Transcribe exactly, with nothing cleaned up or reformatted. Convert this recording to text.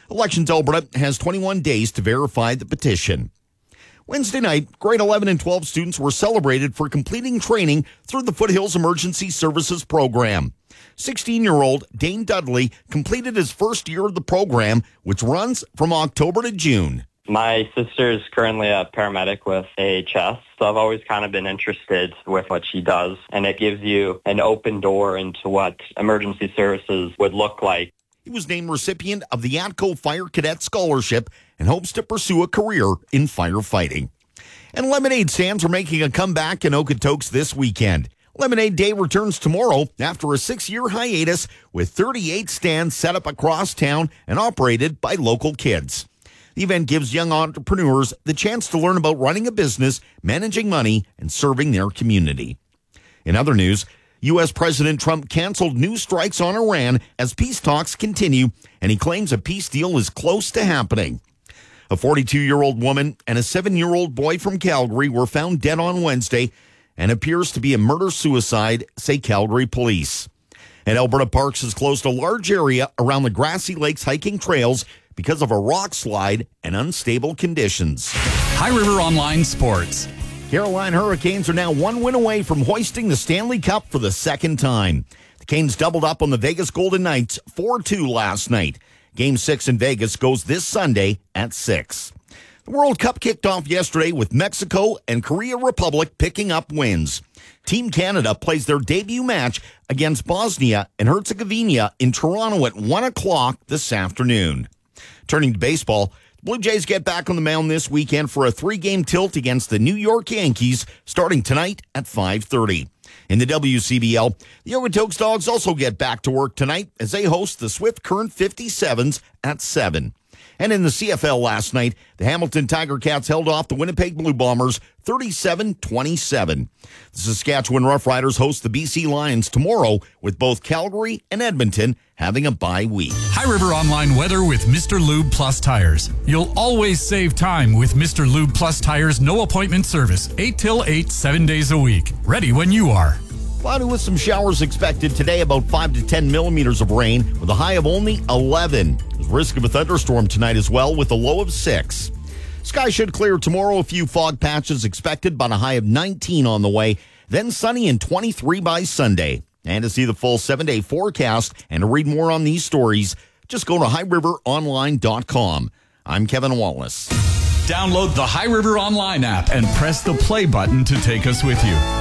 Elections Alberta has twenty-one days to verify the petition. Wednesday night, grade eleven and twelve students were celebrated for completing training through the Foothills Emergency Services Program. sixteen-year-old Dane Dudley completed his first year of the program, which runs from October to June. My sister is currently a paramedic with A H S, so I've always kind of been interested with what she does, and it gives you an open door into what emergency services would look like. He was named recipient of the ATCO Fire Cadet Scholarship and hopes to pursue a career in firefighting. And lemonade stands are making a comeback in Okotoks this weekend. Lemonade Day returns tomorrow after a six-year hiatus with thirty-eight stands set up across town and operated by local kids. The event gives young entrepreneurs the chance to learn about running a business, managing money, and serving their community. In other news, U S President Trump canceled new strikes on Iran as peace talks continue, and he claims a peace deal is close to happening. A forty-two-year-old woman and a seven-year-old boy from Calgary were found dead on Wednesday and appears to be a murder-suicide, say Calgary police. And Alberta Parks has closed a large area around the Grassy Lakes hiking trails because of a rock slide and unstable conditions. High River Online Sports. Carolina Hurricanes are now one win away from hoisting the Stanley Cup for the second time. The Canes doubled up on the Vegas Golden Knights four two last night. Game six in Vegas goes this Sunday at six. The World Cup kicked off yesterday with Mexico and Korea Republic picking up wins. Team Canada plays their debut match against Bosnia and Herzegovina in Toronto at one o'clock this afternoon. Turning to baseball, the Blue Jays get back on the mound this weekend for a three-game tilt against the New York Yankees starting tonight at five thirty. In the W C B L, the Okotoks Dogs also get back to work tonight as they host the Swift Current fifty-sevens at seven. And in the C F L last night, the Hamilton Tiger Cats held off the Winnipeg Blue Bombers thirty-seven twenty-seven. The Saskatchewan Roughriders host the B C Lions tomorrow, with both Calgary and Edmonton having a bye week. High River Online weather with Mister Lube Plus Tires. You'll always save time with Mister Lube Plus Tires no appointment service, eight till eight, seven days a week. Ready when you are. Cloudy with some showers expected today, about five to ten millimeters of rain with a high of only eleven. There's risk of a thunderstorm tonight as well with a low of six. Sky should clear tomorrow, a few fog patches expected, but a high of nineteen on the way. Then sunny and twenty-three by Sunday. And to see the full seven-day forecast and to read more on these stories, just go to high river online dot com. I'm Kevin Wallace. Download the High River Online app and press the play button to take us with you.